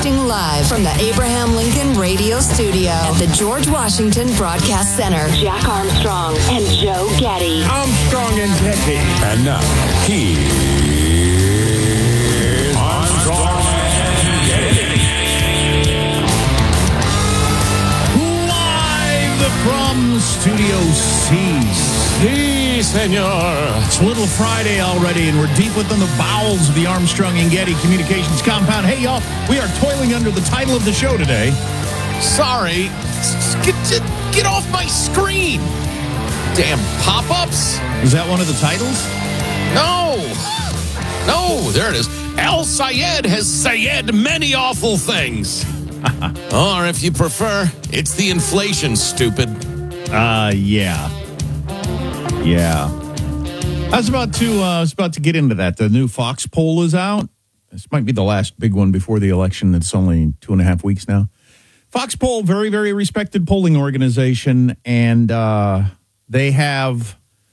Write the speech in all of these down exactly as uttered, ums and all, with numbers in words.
Broadcasting live from the Abraham Lincoln Radio Studio at the George Washington Broadcast Center. Jack Armstrong and Joe Getty. Armstrong and Getty. And now, here's Armstrong and Getty. Live from Studio C. Si, senor. It's Little Friday already, and we're deep within the bowels of the Armstrong and Getty Communications compound. Hey, y'all, we are toiling under the title of the show today. Sorry. Get, get off my screen. Damn pop-ups. Is that one of the titles? No. No, there it is. Al Sayed has said many awful things. Or if you prefer, it's the inflation, stupid. Uh, yeah. Yeah. I was about to uh, I was about to get into that. The new Fox poll is out. This might be the last big one before the election. It's only two and a half weeks now. Fox poll, very, very respected polling organization, and uh, they have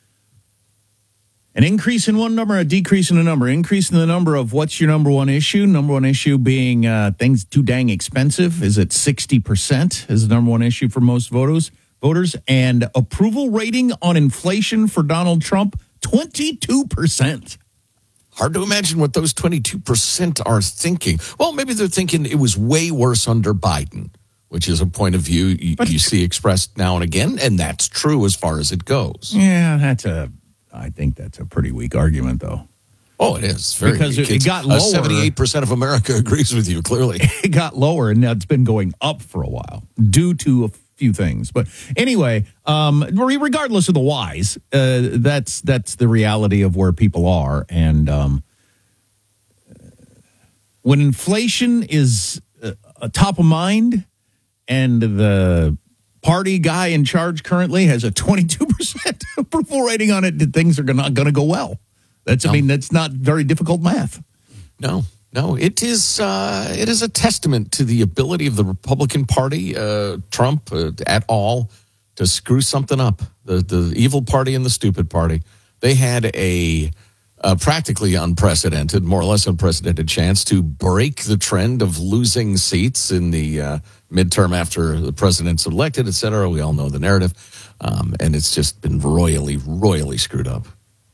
an increase in one number, a decrease in a number. Increase in the number of what's your number one issue? Number one issue being uh, things too dang expensive is at sixty percent is the number one issue for most voters. Voters and approval rating on inflation for Donald Trump, twenty-two percent. Hard to imagine what those twenty-two percent are thinking. Well, maybe they're thinking it was way worse under Biden, which is a point of view you, you see expressed now and again, and that's true as far as it goes. Yeah, that's a, I think that's a pretty weak argument, though. Oh, it is. Very because weak. it, it got lower. Uh, seventy-eight percent of America agrees with you, clearly. It got lower, and now it's been going up for a while due to a few things. But anyway, um, regardless of the whys, uh, that's that's the reality of where people are. And um, when inflation is uh, top of mind and the party guy in charge currently has a twenty-two percent approval rating on it, things are not going to go well. That's, no. I mean, that's not very difficult math. No. No, it is uh, it is a testament to the ability of the Republican Party, uh, Trump, uh, at all, to screw something up. The the evil party and the stupid party. They had a, a practically unprecedented, more or less unprecedented chance to break the trend of losing seats in the uh, midterm after the president's elected, et cetera. We all know the narrative. Um, and it's just been royally, royally screwed up.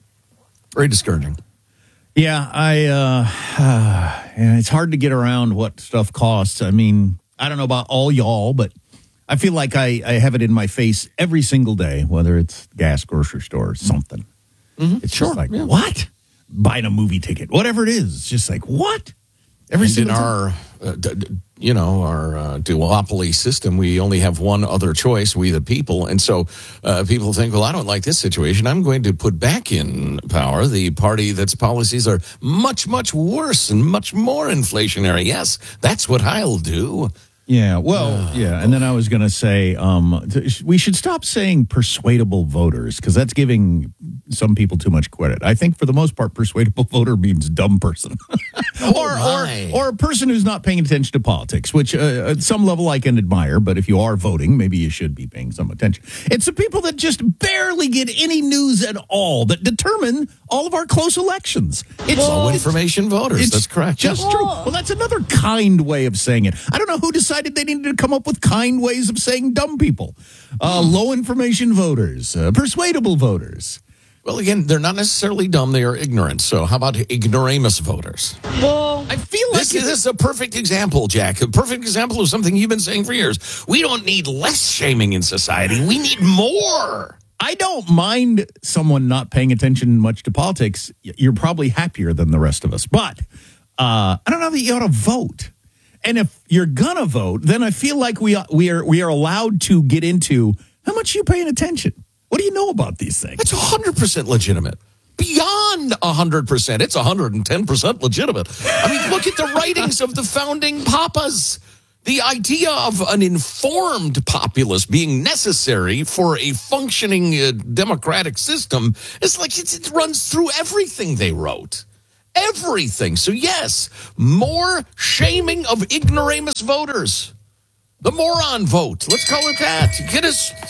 Very discouraging. Yeah, I. Uh, uh, yeah, it's hard to get around what stuff costs. I mean, I don't know about all y'all, but I feel like I, I have it in my face every single day, whether it's gas, grocery store, or something. Mm-hmm. It's sure. just like, yeah. What? Buying a movie ticket, whatever it is. It's just like, what? Every and single in our, uh, d- d- you know, our uh, duopoly system, we only have one other choice, we the people. And so uh, people think, well, I don't like this situation. I'm going to put back in power the party that's policies are much, much worse and much more inflationary. Yes, that's what I'll do. Yeah, well, uh, yeah. And then I was going to say um, we should stop saying persuadable voters because that's giving some people too much credit. I think for the most part, persuadable voter means dumb person. oh, or, my. or or a person who's not paying attention to politics, which uh, at some level I can admire. But if you are voting, maybe you should be paying some attention. It's the people that just barely get any news at all that determine all of our close elections. It's low information voters. It's that's correct. Just true. Well, that's another kind way of saying it. I don't know who decided they needed to come up with kind ways of saying dumb people. Uh, low information voters, uh, persuadable voters. Well, again, they're not necessarily dumb. They are ignorant. So how about ignoramus voters? Well, I feel like this, this is a perfect example, Jack. A perfect example of something you've been saying for years. We don't need less shaming in society. We need more. I don't mind someone not paying attention much to politics. You're probably happier than the rest of us. But uh, I don't know that you ought to vote. And if you're gonna vote, then I feel like we we are we are allowed to get into how much you paying attention. What do you know about these things? It's one hundred percent legitimate. Beyond one hundred percent. It's one hundred ten percent legitimate. I mean, look at the writings of the founding papas. The idea of an informed populace being necessary for a functioning uh, democratic system is like it, it runs through everything they wrote. Everything. So, yes, more shaming of ignoramus voters. The moron vote. Let's call it that. Get us,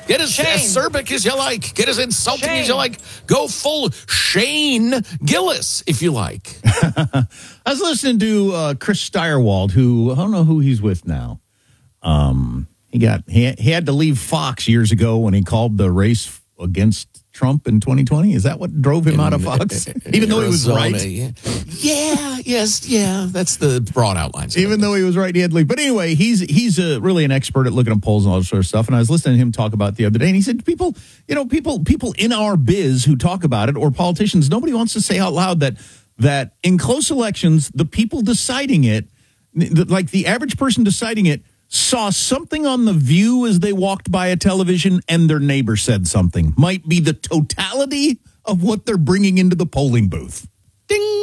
Get as Shane. acerbic as you like. Get as insulting Shane. as you like. Go full Shane Gillis, if you like. I was listening to uh, Chris Steyerwald, who I don't know who he's with now. Um, he got he, he had to leave Fox years ago when he called the race against Trump in twenty twenty. Is that what drove him In, out of Fox? Even though he was Arizona, right. Yeah. yeah, yes, yeah. That's the broad outlines. of Even it. though he was right, he had to leave. But anyway, he's he's uh, really an expert at looking at polls and all that sort of stuff. And I was listening to him talk about it the other day, and he said, "People, you know, people, people in our biz who talk about it, or politicians, nobody wants to say out loud that that in close elections, the people deciding it, like the average person deciding it, saw something on The View as they walked by a television, and their neighbor said something. Might be the totality of what they're bringing into the polling booth. Ding."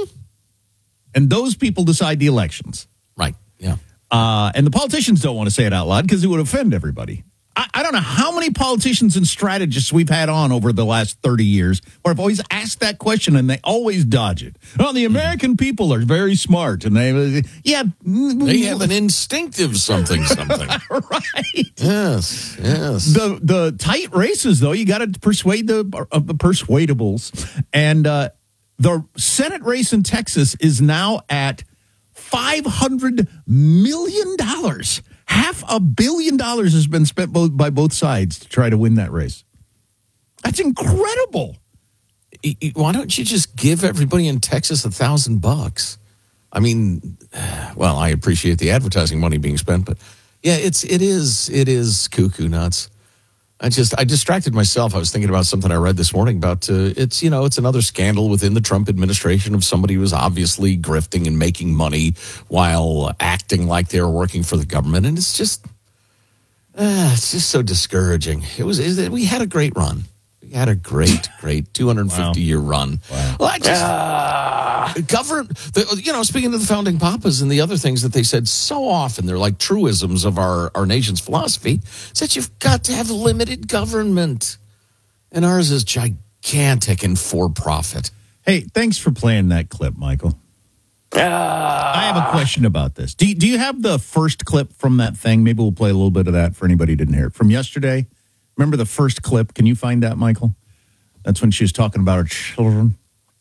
And those people decide the elections. Right, yeah. Uh, and the politicians don't want to say it out loud because it would offend everybody. I, I don't know how many politicians and strategists we've had on over the last thirty years where I've always asked that question and they always dodge it. Well, the American people are very smart and they, yeah. They have an instinctive something, something. Right. Yes, yes. The the tight races, though, you got to persuade the uh, the persuadables. And uh, the Senate race in Texas is now at five hundred million dollars. Half a billion dollars has been spent both, by both sides to try to win that race. That's incredible. Why don't you just give everybody in Texas a thousand bucks? I mean, well, I appreciate the advertising money being spent, but yeah, it's it is it is cuckoo nuts. I just I distracted myself. I was thinking about something I read this morning about uh, it's you know it's another scandal within the Trump administration of somebody who was obviously grifting and making money while acting like they were working for the government, and it's just uh, it's just so discouraging. It was it, we had a great run. We had a great, great two hundred fifty wow. year run. Wow. Well, I just uh, govern. The, you know, speaking of the founding papas and the other things that they said so often, they're like truisms of our our nation's philosophy. Is that you've got to have limited government, and ours is gigantic and for profit. Hey, thanks for playing that clip, Michael. Uh, I have a question about this. Do you, do you have the first clip from that thing? Maybe we'll play a little bit of that for anybody who didn't hear it from yesterday. Remember the first clip? Can you find that, Michael? That's when she was talking about her children.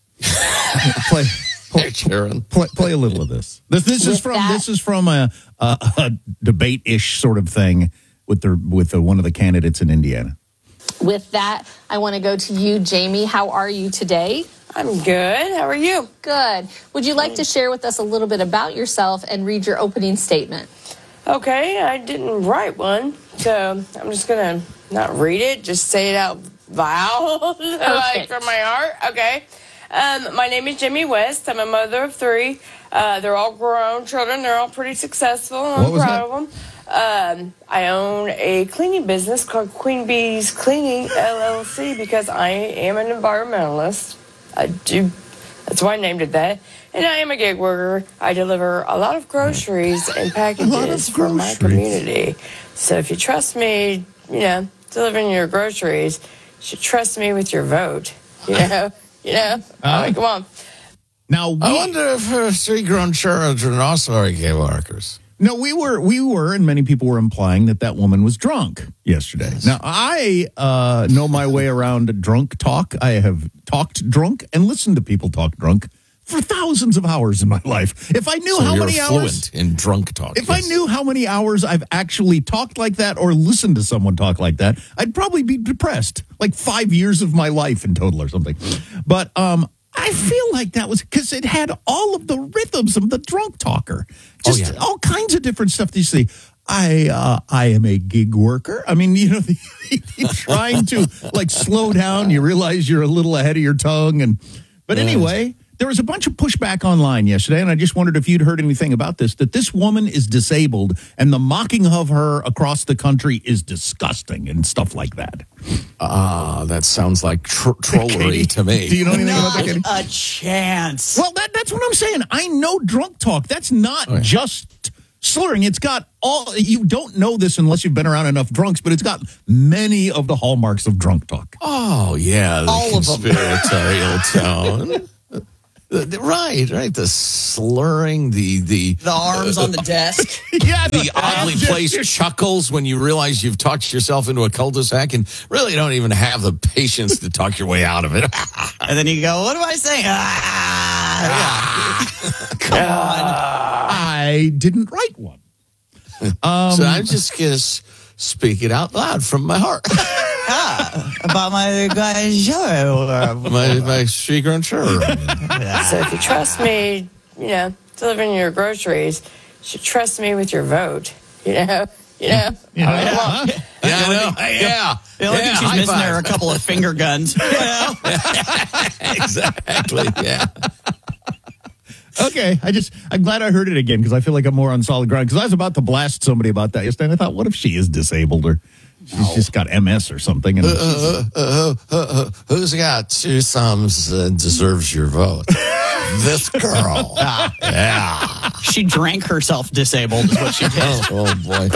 play, play, Sharon. Play, play a little of this. This this is from that, this is from a, a, a debate-ish sort of thing with the with the, one of the candidates in Indiana. With that, I want to go to you, Jamie. How are you today? I'm good. How are you? Good. Would you like to share with us a little bit about yourself and read your opening statement? Okay, I didn't write one, so I'm just going to not read it, just say it out loud, like from my heart. Okay. Um, my name is Jimmy West. I'm a mother of three. Uh, they're all grown children. They're all pretty successful. I'm proud that? of them. Um, I own a cleaning business called Queen Bee's Cleaning, L L C, because I am an environmentalist. I do. That's why I named it that. And I am a gig worker. I deliver a lot of groceries and packages for my community. So if you trust me, you know, delivering your groceries, you should trust me with your vote. You know, you know. Uh, right, come on. Now we, I wonder if her three grown children also are gig workers. No, we were, we were, and many people were implying that that woman was drunk yesterday. Yes. Now, I uh, know my way around drunk talk. I have talked drunk and listened to people talk drunk for thousands of hours in my life. If I knew so how you're many fluent hours in drunk talk. If yes. I knew how many hours I've actually talked like that or listened to someone talk like that, I'd probably be depressed. Like five years of my life in total or something. But um, I feel like that was because it had all of the rhythms of the drunk talker. Just oh, yeah. all kinds of different stuff that you see. I uh, I am a gig worker. I mean, you know, you're trying to like slow down. You realize you're a little ahead of your tongue. And But yes. anyway, there was a bunch of pushback online yesterday, and I just wondered if you'd heard anything about this, that this woman is disabled, and the mocking of her across the country is disgusting and stuff like that. Ah, uh, that sounds like tr- trollery to me. Do you know anything not about that, Katie? a chance. Well, that, that's what I'm saying. I know drunk talk. That's not oh, yeah. just slurring. It's got all, you don't know this unless you've been around enough drunks, but it's got many of the hallmarks of drunk talk. Oh, yeah. The all of them. Conspiratorial tone. The- right, right. The slurring, the the The arms on the desk. Yeah, the oddly placed chuckles when you realize you've talked yourself into a cul-de-sac and really don't even have the patience to talk your way out of it. And then you go, what do I say? Ah, come on. I didn't write one. Um, so I'm just going to speak it out loud from my heart. Ah, about my guy show. my my speaker and sure. So if you trust me, you know, delivering your groceries, you should trust me with your vote. You know, you know. Yeah, I mean, yeah. well, Yeah, I know. Yeah. The only yeah, thing she's high missing five. there are a couple of finger guns. You know? Exactly. Yeah. Okay, I just, I'm glad I heard it again because I feel like I'm more on solid ground. Because I was about to blast somebody about that yesterday, and I thought, what if she is disabled or she's just got M S or something? And Uh, uh, uh, uh, uh, who's got two thumbs and deserves your vote? This girl. Yeah. She drank herself disabled is what she did. Oh, oh boy.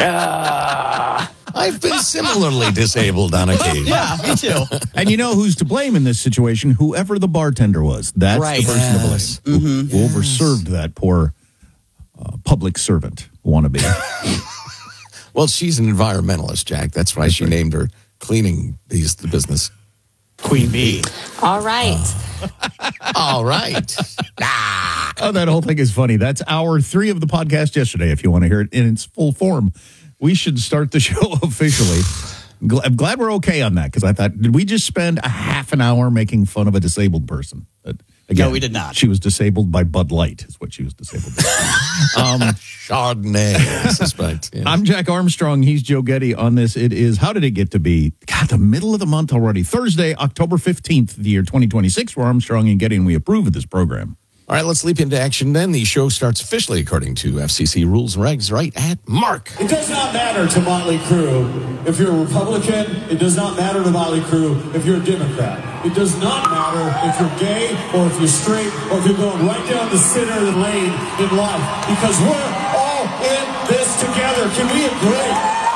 I've been similarly disabled on occasion. Yeah, me too. and you know who's to blame in this situation? Whoever the bartender was. That's Right. the person Yes. to blame. Who, who overserved that poor uh, public servant wannabe. Well, she's an environmentalist, Jack. That's why she named her cleaning bees the business. Queen Bee. All right. All right. Oh, that whole thing is funny. That's hour three of the podcast yesterday, if you want to hear it in its full form. We should start the show officially. Gl- I'm glad we're okay on that because I thought, did we just spend a half an hour making fun of a disabled person? But again, No, we did not. She was disabled by Bud Light, is what she was disabled by. um, Chardonnay, I suspect. Yeah. I'm Jack Armstrong. He's Joe Getty on this. It is, how did it get to be? God, the middle of the month already. Thursday, October fifteenth, the year twenty twenty-six. We're Armstrong and Getty, and we approve of this program. All right, let's leap into action then. The show starts officially according to F C C rules and regs right at Mark. It does not matter to Motley Crue if you're a Republican. It does not matter to Motley Crue if you're a Democrat. It does not matter if you're gay or if you're straight or if you're going right down the center of the lane in life because we're all in this together. Can we agree?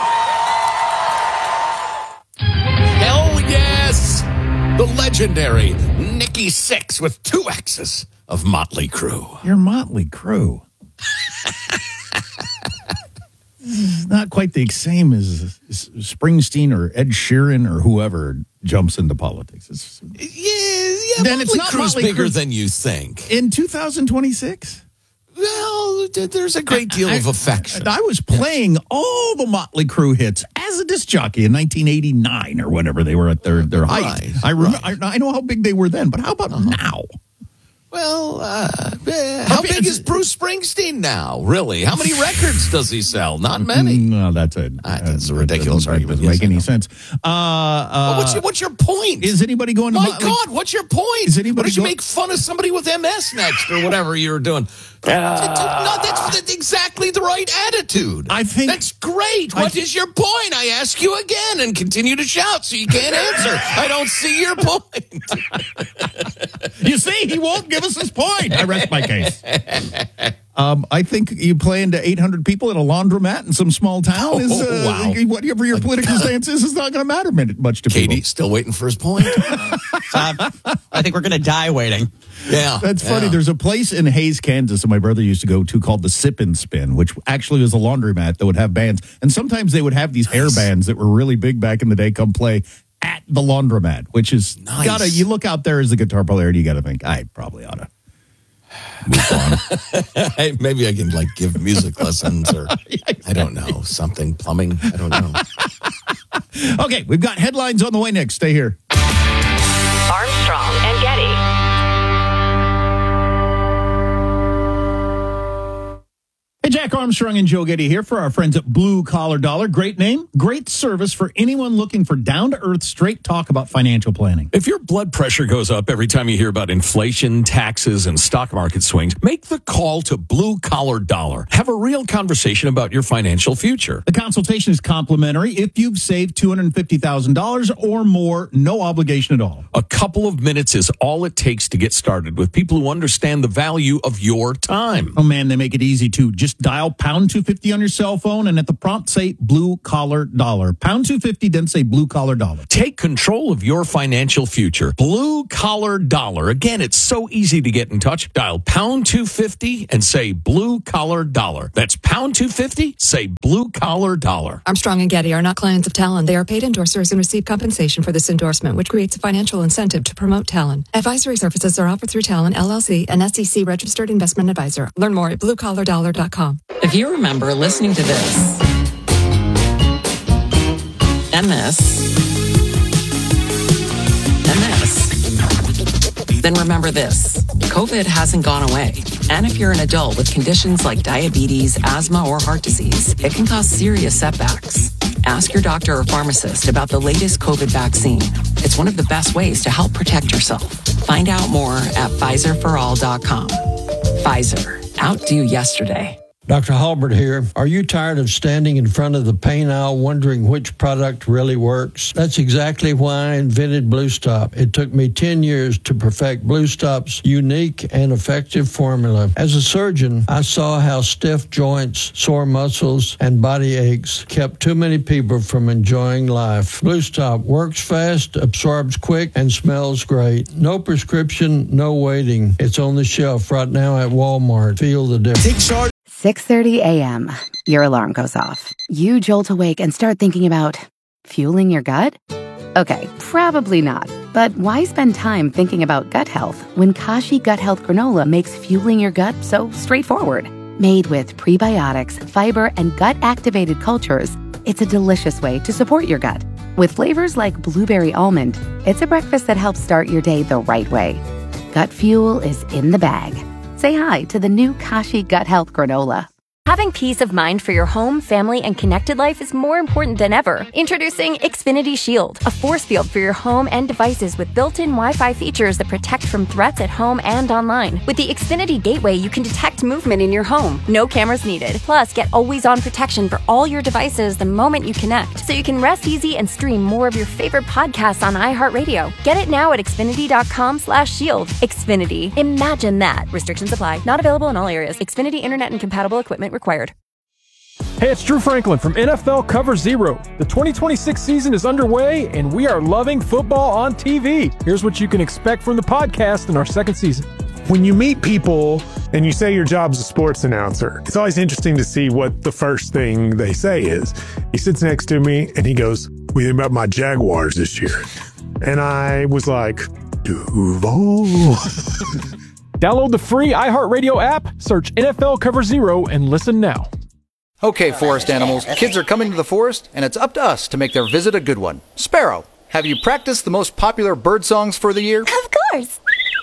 Hell yes! The legendary Nikki Sixx with two X's of Motley Crue. You're Motley Crue. It's not quite the same as Springsteen or Ed Sheeran or whoever jumps into politics. It's, Yeah, yeah, Then Motley it's not Crue's Motley bigger Crue. than you think. in two thousand twenty-six? Well, th- there's a great deal of affection. I was playing all the Motley Crue hits as a disc jockey in nineteen eighty-nine or whenever they were at their, their height. Right, I, rem- right. I I know how big they were then, but how about now? Well, uh, eh, how big is Bruce Springsteen now? Really? How many records does he sell? Not many. No, that's a Ah, that's a that ridiculous doesn't, argument. Doesn't Yes, make I any know. sense. Uh, uh, what's, your, what's your point? is anybody going to My Motley? God, what's your point? Is anybody What did you go- make fun of somebody with M S next or whatever you were doing? no, that's, that's exactly the right attitude. I think- that's great. I What th- is your point? I ask you again and continue to shout so you can't answer. I don't see your point. You see, he won't give us his point. I rest my case. Um, I think you playing to eight hundred people at a laundromat in some small town is, uh, Oh, wow. whatever your political stance is, is not going to matter min- much to Katie, people. still waiting for his point? Uh, I think we're going to die waiting. Yeah. That's funny. yeah. There's a place in Hayes, Kansas that my brother used to go to called the Sip and Spin, which actually was a laundromat that would have bands. And sometimes they would have these hair bands that were really big back in the day come play at the laundromat, which is Nice. gotta, you look out there as a guitar player and you got to think, I probably ought to move on. Hey, maybe I can like give music lessons or I don't know, something, plumbing. I don't know. Okay, we've got headlines on the way next. Stay here. Armstrong and Getty. Hey, Jack Armstrong and Joe Getty here for our friends at Blue Collar Dollar. Great name, great service for anyone looking for down-to-earth, straight talk about financial planning. If your blood pressure goes up every time you hear about inflation, taxes, and stock market swings, make the call to Blue Collar Dollar. Have a real conversation about your financial future. The consultation is complimentary if you've saved two hundred fifty thousand dollars or more, no obligation at all. A couple of minutes is all it takes to get started with people who understand the value of your time. Oh, man, they make it easy, too. Just dial Dial pound two fifty on your cell phone, and at the prompt say blue collar dollar. Pound two fifty, then say blue collar dollar. Take control of your financial future. Blue Collar Dollar. Again, it's so easy to get in touch. Dial pound two fifty and say blue collar dollar. That's pound two fifty, say blue collar dollar. Armstrong and Getty are not clients of Talon. They are paid endorsers and receive compensation for this endorsement, which creates a financial incentive to promote Talon. Advisory services are offered through Talon, L L C, an S E C registered investment advisor. Learn more at blue collar dollar dot com. If you remember listening to this and this and this, then remember this. COVID hasn't gone away. And if you're an adult with conditions like diabetes, asthma, or heart disease, it can cause serious setbacks. Ask your doctor or pharmacist about the latest COVID vaccine. It's one of the best ways to help protect yourself. Find out more at Pfizer for all dot com. Pfizer. Outdo yesterday. Doctor Halbert here. Are you tired of standing in front of the pain aisle wondering which product really works? That's exactly why I invented Blue Stop. It took me ten years to perfect Blue Stop's unique and effective formula. As a surgeon, I saw how stiff joints, sore muscles, and body aches kept too many people from enjoying life. Blue Stop works fast, absorbs quick, and smells great. No prescription, no waiting. It's on the shelf right now at Walmart. Feel the difference. six thirty a.m. Your alarm goes off. You jolt awake and start thinking about fueling your gut? Okay, probably not. But why spend time thinking about gut health when Kashi Gut Health Granola makes fueling your gut so straightforward? Made with prebiotics, fiber, and gut-activated cultures, it's a delicious way to support your gut. With flavors like blueberry almond, it's a breakfast that helps start your day the right way. Gut fuel is in the bag. Say hi to the new Kashi Gut Health Granola. Having peace of mind for your home, family, and connected life is more important than ever. Introducing Xfinity Shield, a force field for your home and devices with built-in Wi-Fi features that protect from threats at home and online. With the Xfinity Gateway, you can detect movement in your home. No cameras needed. Plus, get always-on protection for all your devices the moment you connect, so you can rest easy and stream more of your favorite podcasts on iHeartRadio. Get it now at Xfinity.com slash shield. Xfinity. Imagine that. Restrictions apply. Not available in all areas. Xfinity Internet and compatible equipment required. Hey, it's Drew Franklin from N F L Cover Zero. The twenty twenty-six season is underway, and we are loving football on T V. Here's what you can expect from the podcast in our second season. When you meet people and you say your job's a sports announcer, it's always interesting to see what the first thing they say is. He sits next to me and he goes, "What do you think about my Jaguars this year?" And I was like, Duval. Download the free iHeartRadio app, search N F L Cover Zero, and listen now. Okay, forest animals, kids are coming to the forest, and it's up to us to make their visit a good one. Sparrow, have you practiced the most popular bird songs for the year? Of course.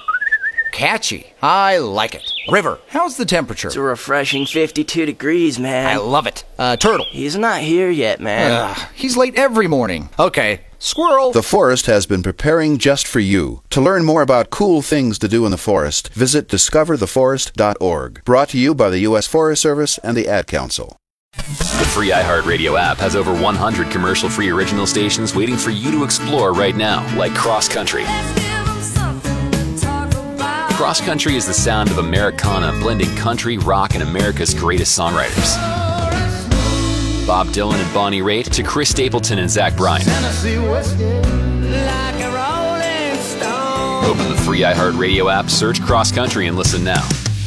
Catchy. I like it. River, how's the temperature? It's a refreshing fifty-two degrees, man. I love it. Uh, Turtle. He's not here yet, man. Uh, he's late every morning. Okay. Squirrel. The forest has been preparing just for you. To learn more about cool things to do in the forest, visit discover the forest dot org. Brought to you by the U S Forest Service and the Ad Council. The free iHeartRadio app has over one hundred commercial-free original stations waiting for you to explore right now, like Cross Country. Cross Country is the sound of Americana blending country, rock, and America's greatest songwriters. Bob Dylan and Bonnie Raitt to Chris Stapleton and Zach Bryan. Open the free iHeartRadio app, search Cross Country, and listen now.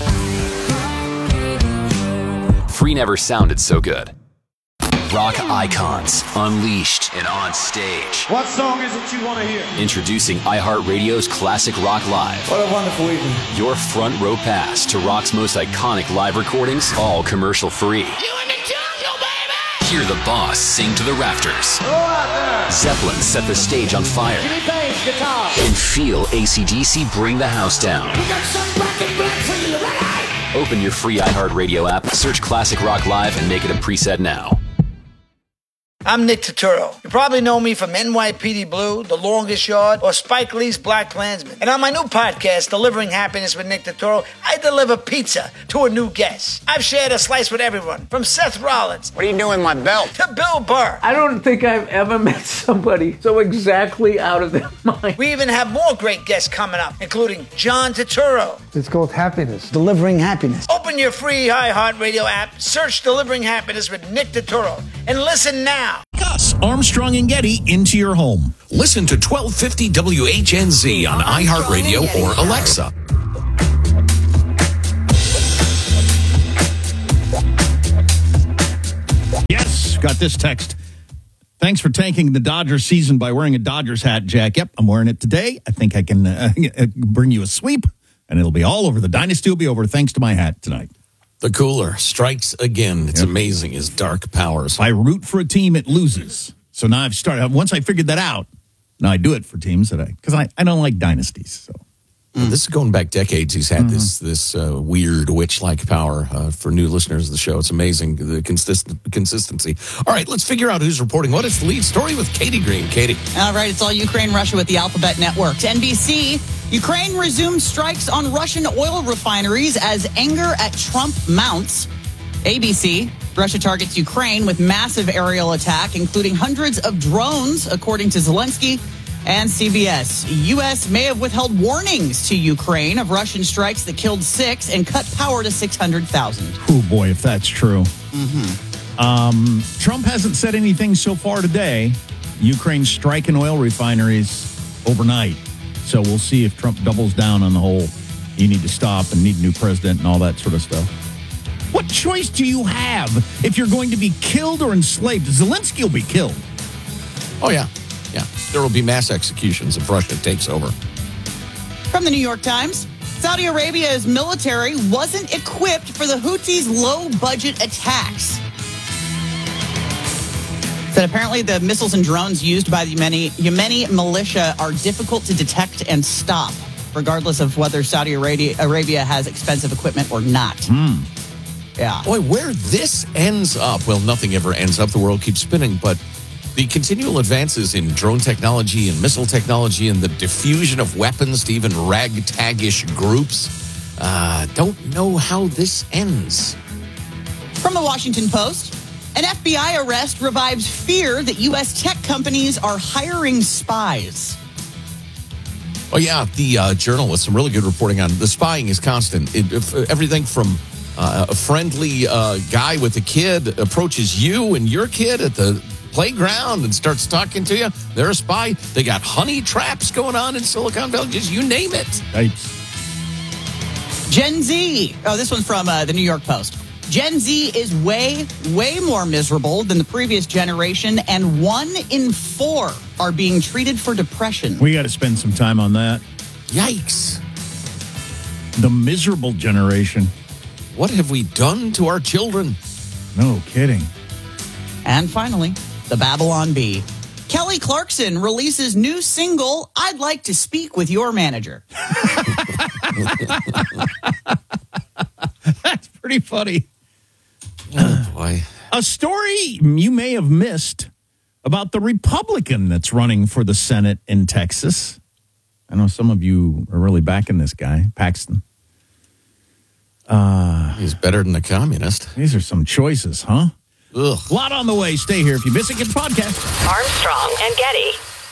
Free never sounded so good. Rock icons, unleashed and on stage. What song is it you want to hear? Introducing iHeartRadio's Classic Rock Live. What a wonderful evening. Your front row pass to rock's most iconic live recordings, all commercial free. You in the jungle, baby! Hear the boss sing to the rafters. Go out there! Zeppelin set the stage on fire. Jimmy Page, guitar. And feel A C D C bring the house down. We got some black and black for you, right? Open your free iHeartRadio app, search Classic Rock Live, and make it a preset now. I'm Nick Turturro. You probably know me from N Y P D Blue, The Longest Yard, or Spike Lee's Black Klansman. And on my new podcast, Delivering Happiness with Nick Turturro, I deliver pizza to a new guest. I've shared a slice with everyone, from Seth Rollins. What are you doing with my belt? To Bill Burr. I don't think I've ever met somebody so exactly out of their mind. We even have more great guests coming up, including John Turturro. It's called happiness. Delivering happiness. Open your free iHeartRadio app, search Delivering Happiness with Nick Turturro, and listen now. Gus, Armstrong and Getty into your home. Listen to twelve fifty W H N Z on iHeartRadio or Alexa. Yes, got this text. Thanks for tanking the Dodgers season by wearing a Dodgers hat, Jack. Yep, I'm wearing it today. I think I can uh, bring you a sweep, and it'll be all over. The dynasty will be over thanks to my hat tonight. The cooler strikes again. It's yep. amazing his dark powers. If I root for a team, it loses. So now I've started. Once I figured that out, now I do it for teams that I because I, I don't like dynasties. So mm. this is going back decades. He's had mm-hmm. this this uh, weird witch-like power. Uh, for new listeners of the show, it's amazing the consistent consistency. All right, let's figure out who's reporting what is the lead story with Katie Green. Katie, all right, it's all Ukraine Russia with the Alphabet Network. N B C. Ukraine resumes strikes on Russian oil refineries as anger at Trump mounts. A B C, Russia targets Ukraine with massive aerial attack, including hundreds of drones, according to Zelensky. And C B S, U S may have withheld warnings to Ukraine of Russian strikes that killed six and cut power to six hundred thousand. Oh, boy, if that's true. Mm-hmm. Um, Trump hasn't said anything so far today. Ukraine striking oil refineries overnight. So we'll see if Trump doubles down on the whole, you need to stop and need a new president and all that sort of stuff. What choice do you have if you're going to be killed or enslaved? Zelensky will be killed. Oh, yeah. Yeah. There will be mass executions if Russia takes over. From the New York Times, Saudi Arabia's military wasn't equipped for the Houthis' low-budget attacks. That apparently the missiles and drones used by the Yemeni, Yemeni militia are difficult to detect and stop, regardless of whether Saudi Arabia, Arabia has expensive equipment or not. Mm. Yeah. Boy, where this ends up, well, nothing ever ends up. The world keeps spinning, but the continual advances in drone technology and missile technology and the diffusion of weapons to even ragtagish groups, uh, don't know how this ends. From the Washington Post, an F B I arrest revives fear that U S tech companies are hiring spies. Oh, yeah, the uh, Journal with some really good reporting on the spying is constant. It, if, everything from uh, a friendly uh, guy with a kid approaches you and your kid at the playground and starts talking to you. They're a spy. They got honey traps going on in Silicon Valley. Just you name it. Yikes. Gen Z. Oh, this one's from uh, the New York Post. Gen Z is way, way more miserable than the previous generation, and one in four are being treated for depression. We got to spend some time on that. Yikes. The miserable generation. What have we done to our children? No kidding. And finally, the Babylon Bee. Kelly Clarkson releases new single, I'd Like to Speak with Your Manager. That's pretty funny. Oh, boy. A story you may have missed about the Republican that's running for the Senate in Texas. I know some of you are really backing this guy, Paxton. Uh, He's better than the communist. These are some choices, huh? Ugh. A lot on the way. Stay here. If you miss it, get the podcast. Armstrong and Getty.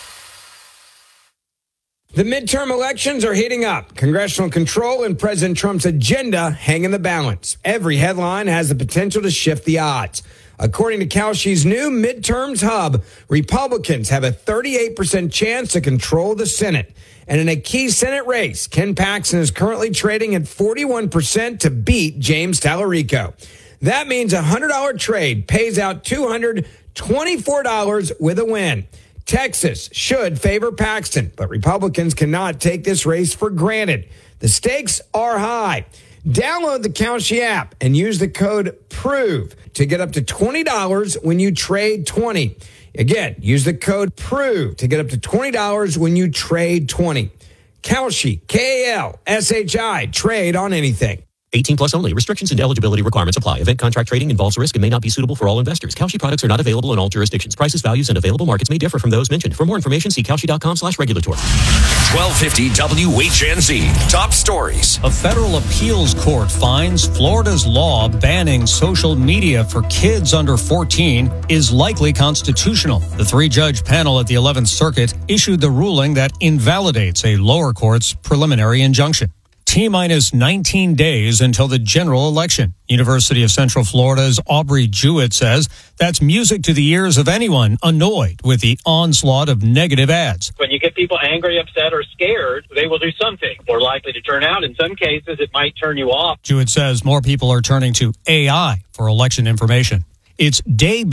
The midterm elections are heating up. Congressional control and President Trump's agenda hang in the balance. Every headline has the potential to shift the odds. According to Kalshi's new midterms hub, Republicans have a thirty-eight percent chance to control the Senate. And in a key Senate race, Ken Paxton is currently trading at forty-one percent to beat James Tallarico. That means a one hundred dollars trade pays out two hundred twenty-four dollars with a win. Texas should favor Paxton, but Republicans cannot take this race for granted. The stakes are high. Download the Kalshi app and use the code PROVE to get up to twenty dollars when you trade twenty. Again, use the code PROVE to get up to twenty dollars when you trade twenty. Kalshi, K A L S H I, trade on anything. eighteen plus only. Restrictions and eligibility requirements apply. Event contract trading involves risk and may not be suitable for all investors. Kalshi products are not available in all jurisdictions. Prices, values, and available markets may differ from those mentioned. For more information, see kalshi.com slash regulatory. twelve fifty W H N Z. Top stories. A federal appeals court finds Florida's law banning social media for kids under fourteen is likely constitutional. The three-judge panel at the eleventh Circuit issued the ruling that invalidates a lower court's preliminary injunction. T-minus nineteen days until the general election. University of Central Florida's Aubrey Jewett says that's music to the ears of anyone annoyed with the onslaught of negative ads. When you get people angry, upset, or scared, they will do something. More likely to turn out. In some cases, it might turn you off. Jewett says more people are turning to A I for election information. It's day